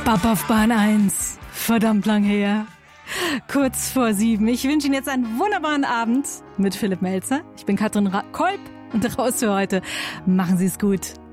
Ab auf Bahn 1. Verdammt lang her. Kurz vor 7. Ich wünsche Ihnen jetzt einen wunderbaren Abend mit Philipp Melzer. Ich bin Katrin Kolb und raus für heute. Machen Sie es gut.